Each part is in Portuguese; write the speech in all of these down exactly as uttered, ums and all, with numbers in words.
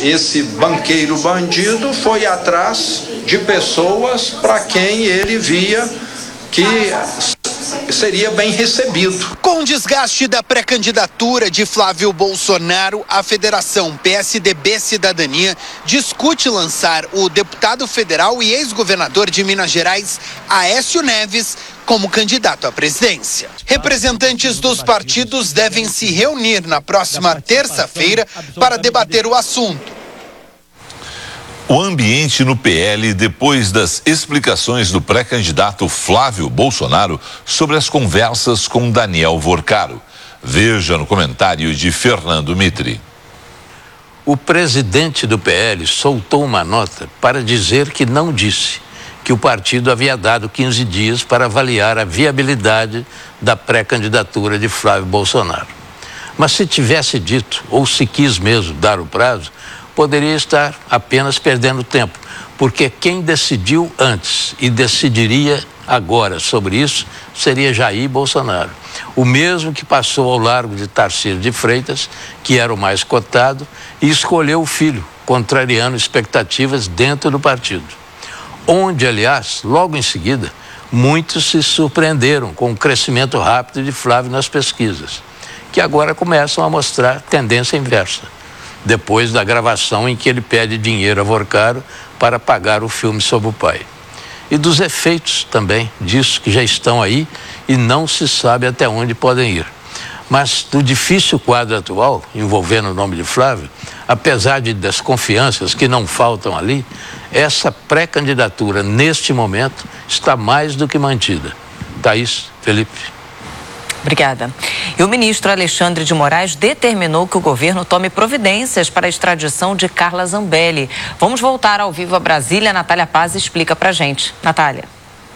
esse banqueiro bandido foi atrás de pessoas para quem ele via que seria bem recebido. Com o desgaste da pré-candidatura de Flávio Bolsonaro, a Federação P S D B Cidadania discute lançar o deputado federal e ex-governador de Minas Gerais, Aécio Neves, como candidato à presidência. Representantes dos partidos devem se reunir na próxima terça-feira para debater o assunto. O ambiente no P L depois das explicações do pré-candidato Flávio Bolsonaro sobre as conversas com Daniel Vorcaro. Veja no comentário de Fernando Mitri. O presidente do P L soltou uma nota para dizer que não disse que o partido havia dado quinze dias para avaliar a viabilidade da pré-candidatura de Flávio Bolsonaro. Mas se tivesse dito, ou se quis mesmo dar o prazo, poderia estar apenas perdendo tempo, porque quem decidiu antes e decidiria agora sobre isso seria Jair Bolsonaro, o mesmo que passou ao largo de Tarcísio de Freitas, que era o mais cotado, e escolheu o filho, contrariando expectativas dentro do partido. Onde, aliás, logo em seguida, muitos se surpreenderam com o crescimento rápido de Flávio nas pesquisas, que agora começam a mostrar tendência inversa, depois da gravação em que ele pede dinheiro a Vorcaro para pagar o filme sobre o pai. E dos efeitos também disso que já estão aí e não se sabe até onde podem ir. Mas do difícil quadro atual, envolvendo o nome de Flávio, apesar de desconfianças que não faltam ali, essa pré-candidatura, neste momento, está mais do que mantida. Thaís, Felipe. Obrigada. E o ministro Alexandre de Moraes determinou que o governo tome providências para a extradição de Carla Zambelli. Vamos voltar ao vivo a Brasília. Natália Paz explica pra gente. Natália.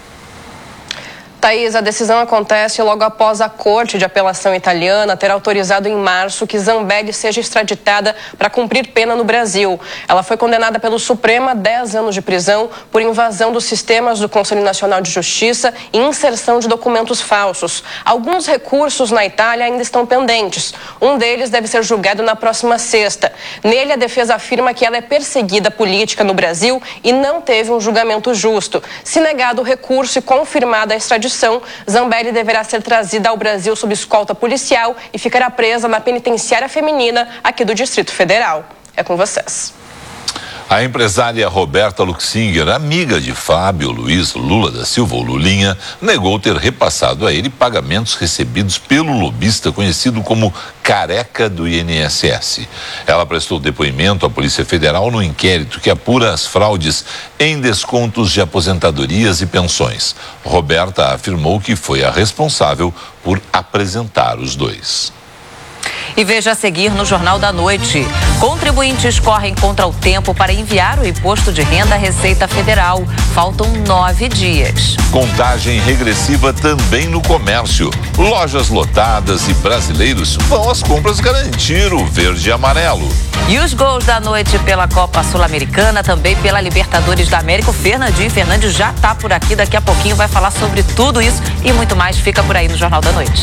Thaís, a decisão acontece logo após a Corte de Apelação Italiana ter autorizado em março que Zambelli seja extraditada para cumprir pena no Brasil. Ela foi condenada pelo Supremo a dez anos de prisão por invasão dos sistemas do Conselho Nacional de Justiça e inserção de documentos falsos. Alguns recursos na Itália ainda estão pendentes. Um deles deve ser julgado na próxima sexta. Nele, a defesa afirma que ela é perseguida política no Brasil e não teve um julgamento justo. Se negado o recurso e confirmada a extradição, Zambelli deverá ser trazida ao Brasil sob escolta policial e ficará presa na penitenciária feminina aqui do Distrito Federal. É com vocês. A empresária Roberta Luxinger, amiga de Fábio Luiz Lula da Silva, ou Lulinha, negou ter repassado a ele pagamentos recebidos pelo lobista conhecido como Careca do I N S S. Ela prestou depoimento à Polícia Federal no inquérito que apura as fraudes em descontos de aposentadorias e pensões. Roberta afirmou que foi a responsável por apresentar os dois. E veja a seguir no Jornal da Noite. Contribuintes correm contra o tempo para enviar o imposto de renda à Receita Federal. Faltam nove dias. Contagem regressiva também no comércio. Lojas lotadas e brasileiros vão às compras garantir o verde e amarelo. E os gols da noite pela Copa Sul-Americana, também pela Libertadores da América. O Fernandinho Fernandes já está por aqui. Daqui a pouquinho vai falar sobre tudo isso e muito mais. Fica por aí no Jornal da Noite.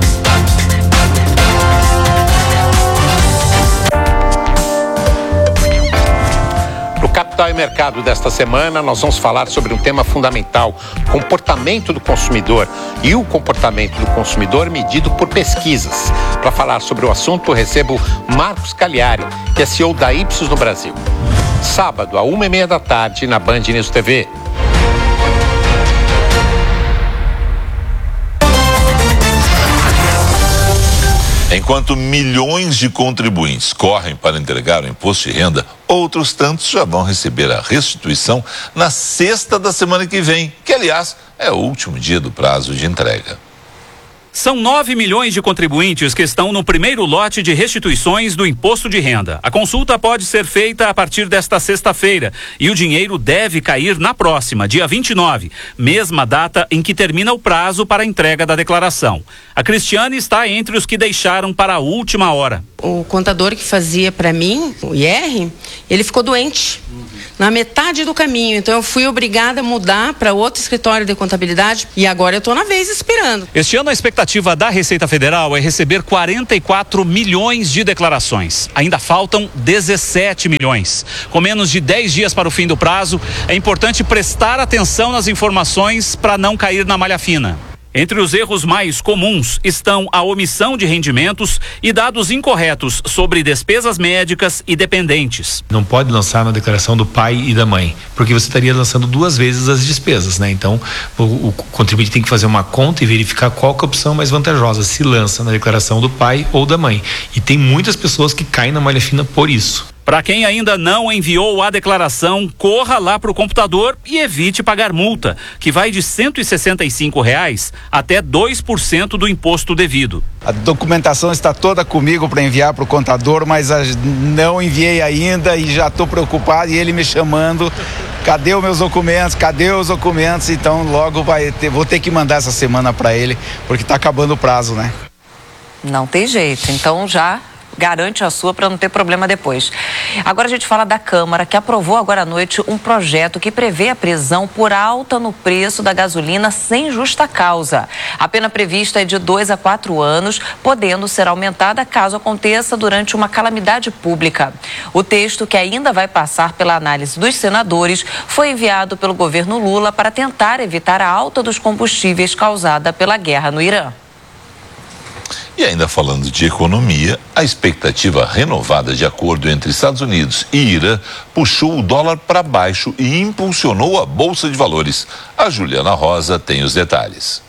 No Capital e Mercado desta semana, nós vamos falar sobre um tema fundamental: comportamento do consumidor e o comportamento do consumidor medido por pesquisas. Para falar sobre o assunto, recebo Marcos Cagliari, que é C E O da Ipsos no Brasil. Sábado, à uma e meia da tarde, na Band News T V. Enquanto milhões de contribuintes correm para entregar o imposto de renda, outros tantos já vão receber a restituição na sexta da semana que vem, que, aliás, é o último dia do prazo de entrega. São nove milhões de contribuintes que estão no primeiro lote de restituições do imposto de renda. A consulta pode ser feita a partir desta sexta-feira e o dinheiro deve cair na próxima, dia vinte e nove, mesma data em que termina o prazo para a entrega da declaração. A Cristiane está entre os que deixaram para a última hora. O contador que fazia para mim, o I R, ele ficou doente. na metade do caminho. Então eu fui obrigada a mudar para outro escritório de contabilidade e agora eu estou na vez esperando. Este ano a expectativa da Receita Federal é receber quarenta e quatro milhões de declarações. Ainda faltam dezessete milhões. Com menos de dez dias para o fim do prazo, é importante prestar atenção nas informações para não cair na malha fina. Entre os erros mais comuns estão a omissão de rendimentos e dados incorretos sobre despesas médicas e dependentes. Não pode lançar na declaração do pai e da mãe, porque você estaria lançando duas vezes as despesas, né? Então, o, o contribuinte tem que fazer uma conta e verificar qual que é a opção mais vantajosa, se lança na declaração do pai ou da mãe. E tem muitas pessoas que caem na malha fina por isso. Para quem ainda não enviou a declaração, corra lá para o computador e evite pagar multa, que vai de cento e sessenta e cinco reais até dois por cento do imposto devido. A documentação está toda comigo para enviar para o contador, mas não enviei ainda e já estou preocupado e ele me chamando. Cadê os meus documentos? Cadê os documentos? Então logo vai ter, vou ter que mandar essa semana para ele, porque está acabando o prazo, né? Não tem jeito, então já garante a sua para não ter problema depois. Agora a gente fala da Câmara, que aprovou agora à noite um projeto que prevê a prisão por alta no preço da gasolina sem justa causa. A pena prevista é de dois a quatro anos, podendo ser aumentada caso aconteça durante uma calamidade pública. O texto, que ainda vai passar pela análise dos senadores, foi enviado pelo governo Lula para tentar evitar a alta dos combustíveis causada pela guerra no Irã. E ainda falando de economia, a expectativa renovada de acordo entre Estados Unidos e Irã puxou o dólar para baixo e impulsionou a Bolsa de Valores. A Juliana Rosa tem os detalhes.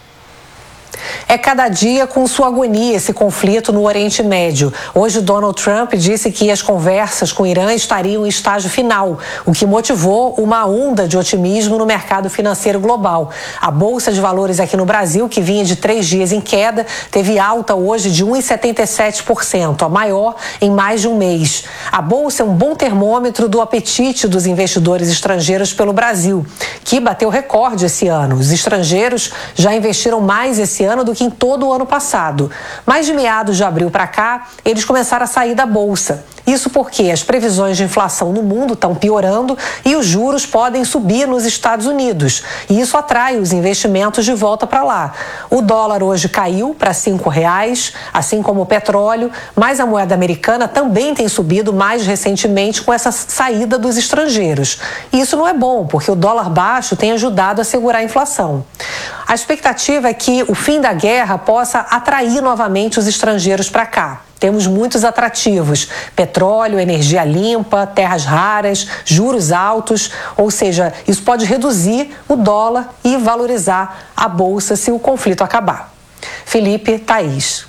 É cada dia com sua agonia esse conflito no Oriente Médio. Hoje, Donald Trump disse que as conversas com o Irã estariam em estágio final, o que motivou uma onda de otimismo no mercado financeiro global. A Bolsa de Valores aqui no Brasil, que vinha de três dias em queda, teve alta hoje de um vírgula setenta e sete por cento, a maior em mais de um mês. A Bolsa é um bom termômetro do apetite dos investidores estrangeiros pelo Brasil, que bateu recorde esse ano. Os estrangeiros já investiram mais esse ano do que em todo o ano passado. Mas de meados de abril para cá, eles começaram a sair da Bolsa. Isso porque as previsões de inflação no mundo estão piorando e os juros podem subir nos Estados Unidos. E isso atrai os investimentos de volta para lá. O dólar hoje caiu para cinco reais, assim como o petróleo, mas a moeda americana também tem subido mais recentemente com essa saída dos estrangeiros. E isso não é bom, porque o dólar baixo tem ajudado a segurar a inflação. A expectativa é que o fim da guerra possa atrair novamente os estrangeiros para cá. Temos muitos atrativos: petróleo, energia limpa, terras raras, juros altos, ou seja, isso pode reduzir o dólar e valorizar a bolsa se o conflito acabar. Felipe, Thaís.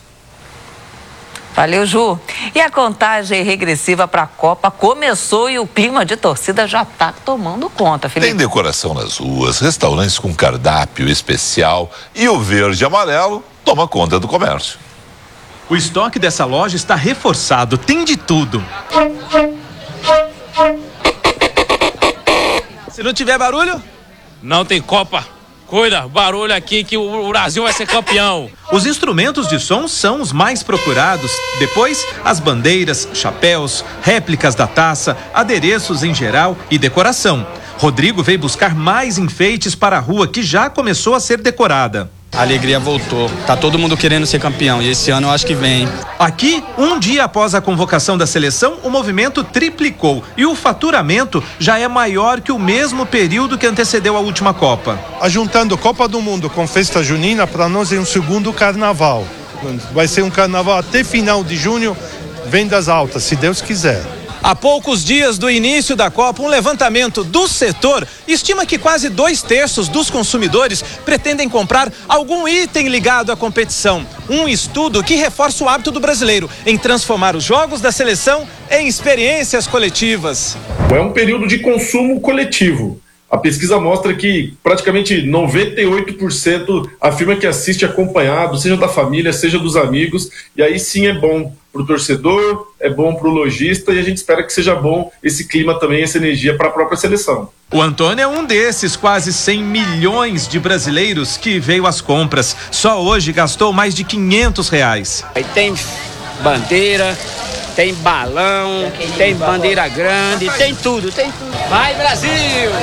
Valeu, Ju. E a contagem regressiva para a Copa começou e o clima de torcida já está tomando conta, Felipe. Tem decoração nas ruas, restaurantes com cardápio especial e o verde e amarelo toma conta do comércio. O estoque dessa loja está reforçado, tem de tudo. Se não tiver barulho, não tem Copa. Cuida, barulho aqui que o Brasil vai ser campeão. Os instrumentos de som são os mais procurados. Depois, as bandeiras, chapéus, réplicas da taça, adereços em geral e decoração. Rodrigo veio buscar mais enfeites para a rua que já começou a ser decorada. A alegria voltou, tá todo mundo querendo ser campeão e esse ano eu acho que vem. Aqui, um dia após a convocação da seleção, o movimento triplicou e o faturamento já é maior que o mesmo período que antecedeu a última Copa. Ajuntando Copa do Mundo com festa junina, para nós é um segundo carnaval. Vai ser um carnaval até final de junho, vendas altas, se Deus quiser. Há poucos dias do início da Copa, um levantamento do setor estima que quase dois terços dos consumidores pretendem comprar algum item ligado à competição. Um estudo que reforça o hábito do brasileiro em transformar os jogos da seleção em experiências coletivas. É um período de consumo coletivo. A pesquisa mostra que praticamente noventa e oito por cento afirma que assiste acompanhado, seja da família, seja dos amigos, e aí sim é bom para o torcedor, é bom para o lojista e a gente espera que seja bom esse clima também, essa energia para a própria seleção. O Antônio é um desses quase cem milhões de brasileiros que veio às compras. Só hoje gastou mais de quinhentos reais. Aí tem bandeira, tem balão, tem bandeira grande, tem tudo, tem tudo. Vai, Brasil!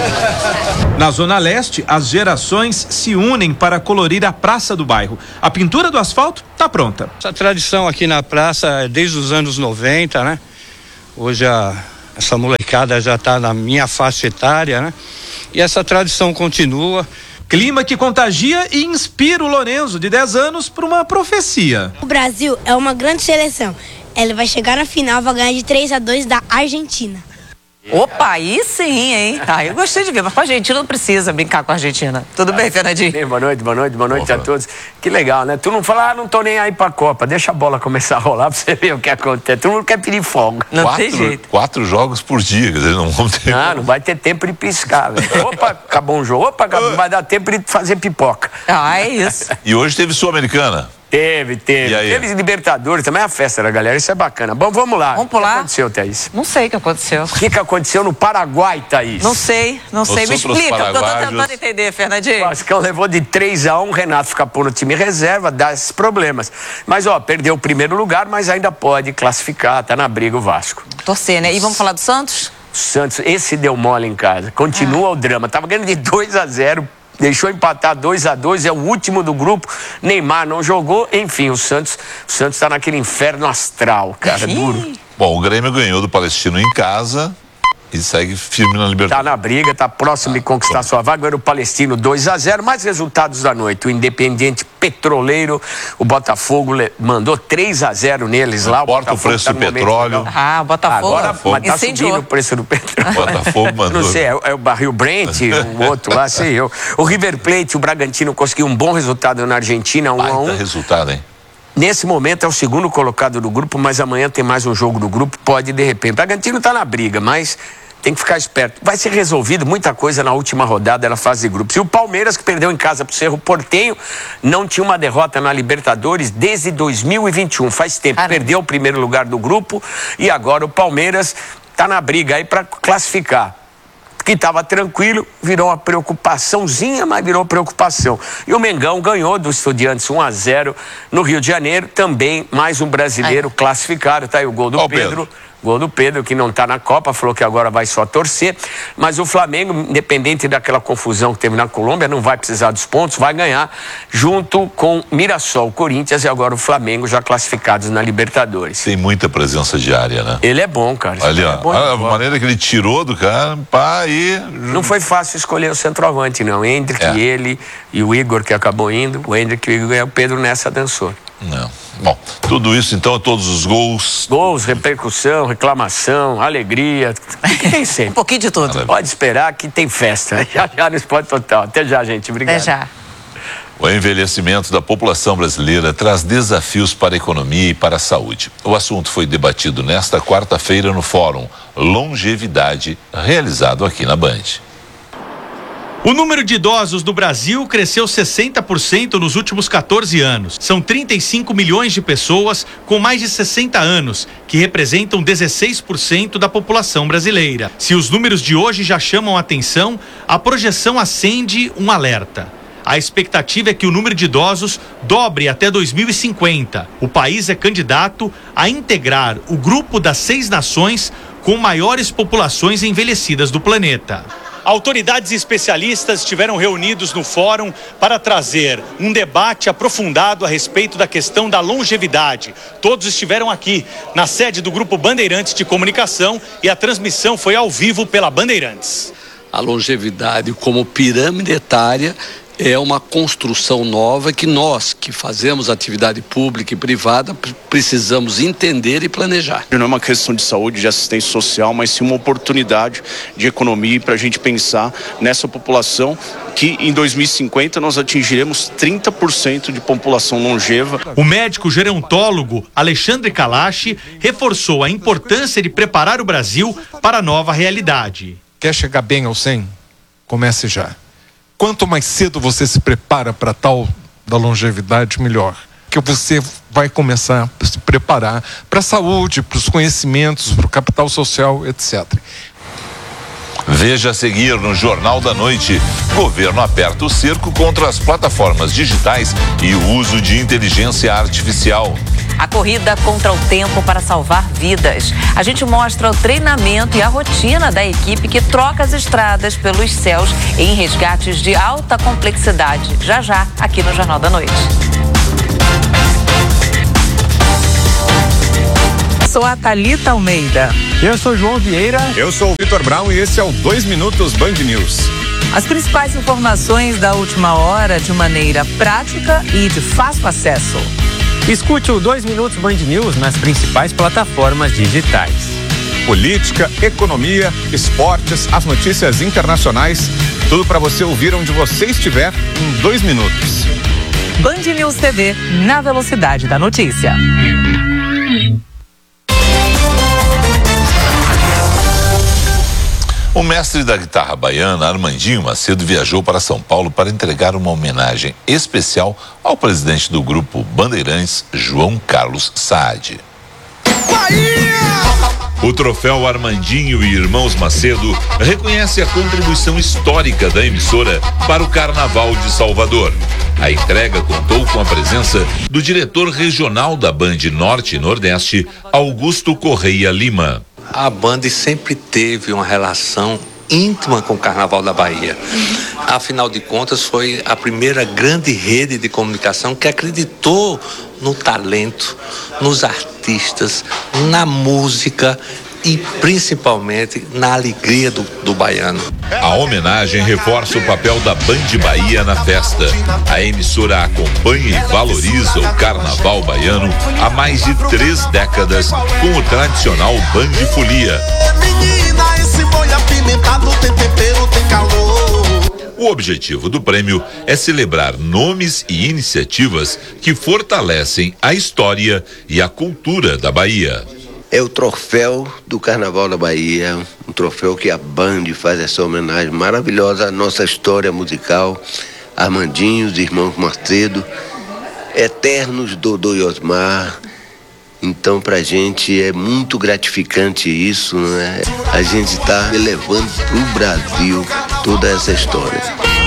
Na Zona Leste, as gerações se unem para colorir a praça do bairro. A pintura do asfalto está pronta. Essa tradição aqui na praça é desde os anos noventa, né? Hoje a, essa molecada já está na minha faixa etária, né? E essa tradição continua. Clima que contagia e inspira o Lorenzo, de dez anos, para uma profecia. O Brasil é uma grande seleção. Ele vai chegar na final, vai ganhar de três a dois da Argentina. Opa, aí sim, hein? Ah, eu gostei de ver, mas com a Argentina não precisa brincar com a Argentina. Tudo bem, Fernandinho? Bem, boa noite, boa noite, boa noite a todos. Que legal, né? Tu não fala, ah, não tô nem aí pra Copa. Deixa a bola começar a rolar pra você ver o que acontece. Tu não quer pedir folga. Não quatro, tem jeito. Quatro jogos por dia, quer dizer, não vão ter... Não, não vai ter tempo de piscar, velho. Opa, acabou um jogo. Opa, acabou, vai dar tempo de fazer pipoca. Ah, é isso. E hoje teve Sul-Americana. Teve, teve. Teve Libertadores, também é a festa da galera, isso é bacana. Bom, vamos lá. Vamos pular? O que aconteceu, Thaís? Não sei o que aconteceu. O que, que aconteceu no Paraguai, Thaís? Não sei, não sei. Me explica, eu tô tentando entender, Fernandinho. O Vascão levou de três a um, Renato escapou no time reserva, dá esses problemas. Mas, ó, perdeu o primeiro lugar, mas ainda pode classificar, tá na briga o Vasco. Torcer, né? E vamos falar do Santos? Santos, esse deu mole em casa. Continua ah. o drama. Tava ganhando de dois a zero. Deixou empatar dois a dois, é o último do grupo. Neymar não jogou, enfim, o Santos o Santos tá naquele inferno astral, cara, duro. Bom, o Grêmio ganhou do Palestino em casa e segue firme na Libertadores. Tá na briga, tá próximo de conquistar sua vaga. Era o Palestino dois a zero. Mais resultados da noite: o Independiente Petroleiro, o Botafogo mandou três a zero neles lá. Importa o preço do petróleo. Ah, o Botafogo. Agora mas tá subindo o preço do petróleo. Botafogo mandou. Não sei, é, é o barril Brent, o outro lá, sei eu. O River Plate, o Bragantino conseguiu um bom resultado na Argentina, um a um. resultado, hein? Nesse momento é o segundo colocado do grupo, mas amanhã tem mais um jogo do grupo, pode de repente. O Bragantino tá na briga, mas tem que ficar esperto. Vai ser resolvido muita coisa na última rodada da fase de grupos. E o Palmeiras, que perdeu em casa pro Cerro Porteño, não tinha uma derrota na Libertadores desde dois mil e vinte e um. Faz tempo. Caramba. Perdeu o primeiro lugar do grupo e agora o Palmeiras tá na briga aí para classificar. Que estava tranquilo, virou uma preocupaçãozinha, mas virou preocupação. E o Mengão ganhou do Estudiantes um a zero no Rio de Janeiro, também mais um brasileiro Ai. classificado, tá aí o gol do oh, Pedro. Pedro. Gol do Pedro, que não está na Copa, falou que agora vai só torcer, mas o Flamengo, independente daquela confusão que teve na Colômbia, não vai precisar dos pontos, vai ganhar junto com Mirassol, Corinthians e agora o Flamengo já classificados na Libertadores. Tem muita presença diária, né? Ele é bom, cara. Ali, ó, é bom a maneira que ele tirou do cara, pá, e... Não foi fácil escolher o centroavante, não. Hendrick, é. ele e o Igor, que acabou indo, o Hendrick e o Igor, o Pedro nessa dançou. Não. Bom, tudo isso então, todos os gols. Gols, repercussão, reclamação, alegria. Tem sempre. Um pouquinho de tudo. Pode esperar que tem festa. Já já no Esporte Total. Até já, gente. Obrigado. Até já. O envelhecimento da população brasileira traz desafios para a economia e para a saúde. O assunto foi debatido nesta quarta-feira no Fórum Longevidade, realizado aqui na Band. O número de idosos do Brasil cresceu sessenta por cento nos últimos quatorze anos. São trinta e cinco milhões de pessoas com mais de sessenta anos, que representam dezesseis por cento da população brasileira. Se os números de hoje já chamam a atenção, a projeção acende um alerta. A expectativa é que o número de idosos dobre até dois mil e cinquenta. O país é candidato a integrar o grupo das seis nações com maiores populações envelhecidas do planeta. Autoridades e especialistas estiveram reunidos no fórum para trazer um debate aprofundado a respeito da questão da longevidade. Todos estiveram aqui, na sede do Grupo Bandeirantes de Comunicação, e a transmissão foi ao vivo pela Bandeirantes. A longevidade como pirâmide etária é uma construção nova que nós, que fazemos atividade pública e privada, precisamos entender e planejar. Não é uma questão de saúde, de assistência social, mas sim uma oportunidade de economia para a gente pensar nessa população que em dois mil e cinquenta nós atingiremos trinta por cento de população longeva. O médico gerontólogo Alexandre Kalash reforçou a importância de preparar o Brasil para a nova realidade. Quer chegar bem ao cem? Comece já. Quanto mais cedo você se prepara para tal da longevidade, melhor. Que você vai começar a se preparar para a saúde, para os conhecimentos, para o capital social, etcétera. Veja a seguir no Jornal da Noite. Governo aperta o cerco contra as plataformas digitais e o uso de inteligência artificial. A corrida contra o tempo para salvar vidas. A gente mostra o treinamento e a rotina da equipe que troca as estradas pelos céus em resgates de alta complexidade. Já já, aqui no Jornal da Noite. Sou a Thalita Almeida. Eu sou João Vieira. Eu sou o Vitor Brown e esse é o dois Minutos Band News. As principais informações da última hora de maneira prática e de fácil acesso. Escute o dois Minutos Band News nas principais plataformas digitais. Política, economia, esportes, as notícias internacionais, tudo para você ouvir onde você estiver em dois minutos. Band News T V, na velocidade da notícia. O mestre da guitarra baiana, Armandinho Macedo, viajou para São Paulo para entregar uma homenagem especial ao presidente do grupo Bandeirantes, João Carlos Saad. O troféu Armandinho e Irmãos Macedo reconhece a contribuição histórica da emissora para o Carnaval de Salvador. A entrega contou com a presença do diretor regional da Band Norte e Nordeste, Augusto Correia Lima. A Band sempre teve uma relação íntima com o Carnaval da Bahia. Afinal de contas, foi a primeira grande rede de comunicação que acreditou no talento, nos artistas, na música e principalmente na alegria do, do baiano. A homenagem reforça o papel da Band Bahia na festa. A emissora acompanha e valoriza o Carnaval baiano há mais de três décadas com o tradicional Band Folia. Menina, esse boi apimentado tem tempero, tem calor. O objetivo do prêmio é celebrar nomes e iniciativas que fortalecem a história e a cultura da Bahia. É o troféu do Carnaval da Bahia, um troféu que a Band faz essa homenagem maravilhosa à nossa história musical, Armandinho, os Irmãos Macedo, eternos Dodô e Osmar. Então, pra gente é muito gratificante isso, né? A gente está elevando pro Brasil toda essa história.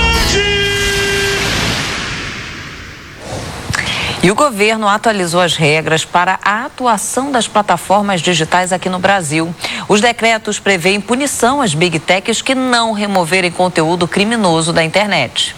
E o governo atualizou as regras para a atuação das plataformas digitais aqui no Brasil. Os decretos prevêem punição às Big Techs que não removerem conteúdo criminoso da internet.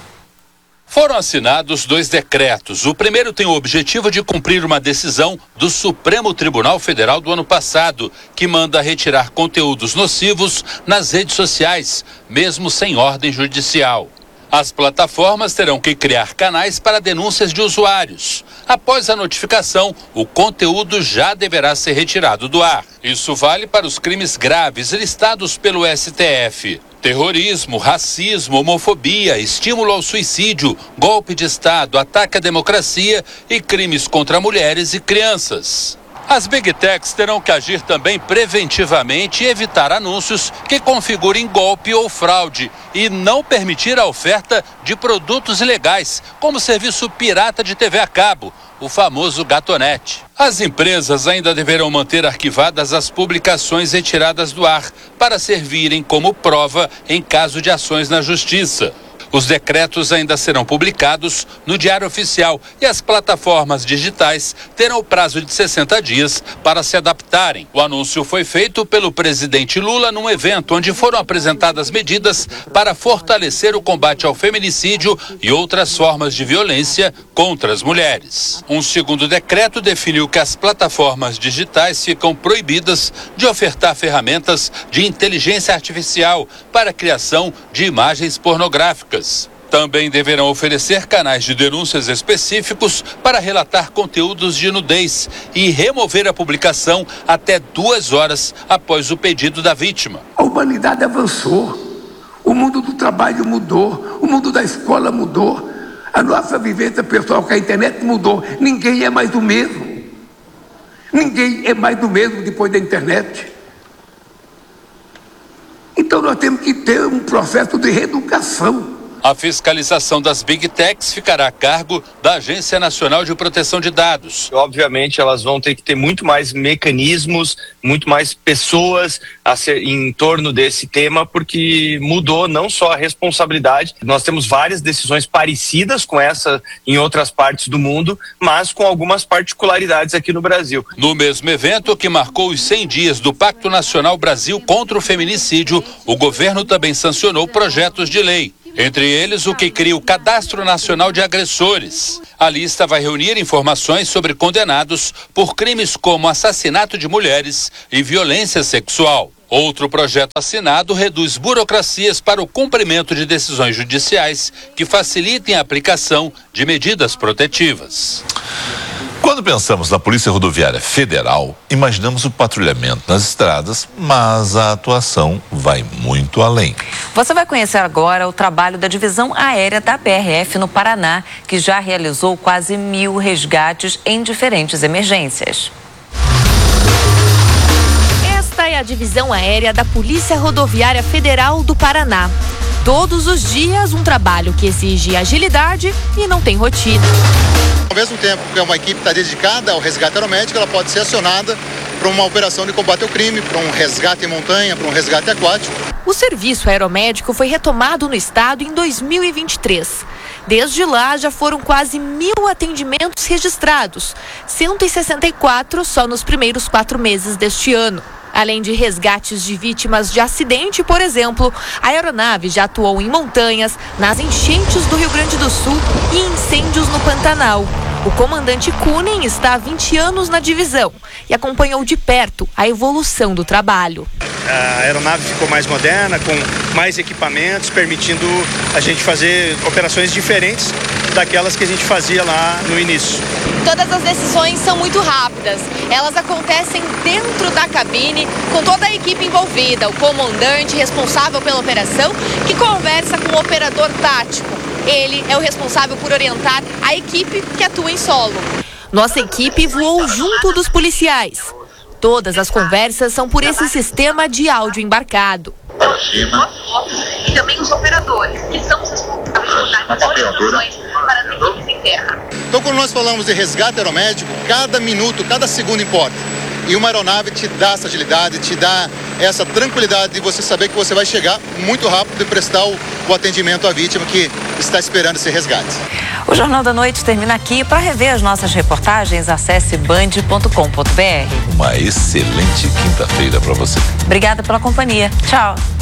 Foram assinados dois decretos. O primeiro tem o objetivo de cumprir uma decisão do Supremo Tribunal Federal do ano passado, que manda retirar conteúdos nocivos nas redes sociais, mesmo sem ordem judicial. As plataformas terão que criar canais para denúncias de usuários. Após a notificação, o conteúdo já deverá ser retirado do ar. Isso vale para os crimes graves listados pelo S T F. Terrorismo, racismo, homofobia, estímulo ao suicídio, golpe de Estado, ataque à democracia e crimes contra mulheres e crianças. As Big Techs terão que agir também preventivamente e evitar anúncios que configurem golpe ou fraude e não permitir a oferta de produtos ilegais, como serviço pirata de T V a cabo, o famoso Gatonete. As empresas ainda deverão manter arquivadas as publicações retiradas do ar para servirem como prova em caso de ações na justiça. Os decretos ainda serão publicados no Diário Oficial e as plataformas digitais terão o prazo de sessenta dias para se adaptarem. O anúncio foi feito pelo presidente Lula num evento onde foram apresentadas medidas para fortalecer o combate ao feminicídio e outras formas de violência contra as mulheres. Um segundo decreto definiu que as plataformas digitais ficam proibidas de ofertar ferramentas de inteligência artificial para a criação de imagens pornográficas. Também deverão oferecer canais de denúncias específicos para relatar conteúdos de nudez e remover a publicação até duas horas após o pedido da vítima. A humanidade avançou, o mundo do trabalho mudou, o mundo da escola mudou, a nossa vivência pessoal com a internet mudou. Ninguém é mais do mesmo. Ninguém é mais do mesmo depois da internet. Então nós temos que ter um processo de reeducação. A fiscalização das Big Techs ficará a cargo da Agência Nacional de Proteção de Dados. Obviamente, elas vão ter que ter muito mais mecanismos, muito mais pessoas a ser, em torno desse tema, porque mudou não só a responsabilidade. Nós temos várias decisões parecidas com essa em outras partes do mundo, mas com algumas particularidades aqui no Brasil. No mesmo evento que marcou os cem dias do Pacto Nacional Brasil contra o Feminicídio, o governo também sancionou projetos de lei. Entre eles, o que cria o Cadastro Nacional de Agressores. A lista vai reunir informações sobre condenados por crimes como assassinato de mulheres e violência sexual. Outro projeto assinado reduz burocracias para o cumprimento de decisões judiciais que facilitem a aplicação de medidas protetivas. Quando pensamos na Polícia Rodoviária Federal, imaginamos o patrulhamento nas estradas, mas a atuação vai muito além. Você vai conhecer agora o trabalho da Divisão Aérea da B R F no Paraná, que já realizou quase mil resgates em diferentes emergências. Esta é a Divisão Aérea da Polícia Rodoviária Federal do Paraná. Todos os dias, um trabalho que exige agilidade e não tem rotina. Ao mesmo tempo que uma equipe está dedicada ao resgate aeromédico, ela pode ser acionada para uma operação de combate ao crime, para um resgate em montanha, para um resgate aquático. O serviço aeromédico foi retomado no estado em dois mil e vinte e três. Desde lá, já foram quase mil atendimentos registrados, cento e sessenta e quatro só nos primeiros quatro meses deste ano. Além de resgates de vítimas de acidente, por exemplo, a aeronave já atuou em montanhas, nas enchentes do Rio Grande do Sul e incêndios no Pantanal. O comandante Kunen está há vinte anos na divisão e acompanhou de perto a evolução do trabalho. A aeronave ficou mais moderna, com mais equipamentos, permitindo a gente fazer operações diferentes daquelas que a gente fazia lá no início. Todas as decisões são muito rápidas. Elas acontecem dentro da cabine, com toda a equipe envolvida, o comandante responsável pela operação, que conversa com o operador tático. Ele é o responsável por orientar a equipe que atua em solo. Nossa equipe voou junto dos policiais. Todas as conversas são por esse sistema de áudio embarcado. E também os operadores, que são os responsáveis por dar orientações para as equipes em terra. Então, quando nós falamos de resgate aeromédico, cada minuto, cada segundo importa. E uma aeronave te dá essa agilidade, te dá essa tranquilidade de você saber que você vai chegar muito rápido e prestar o, o atendimento à vítima que está esperando esse resgate. O Jornal da Noite termina aqui. Para rever as nossas reportagens, acesse band ponto com ponto br. Uma excelente quinta-feira para você. Obrigada pela companhia. Tchau.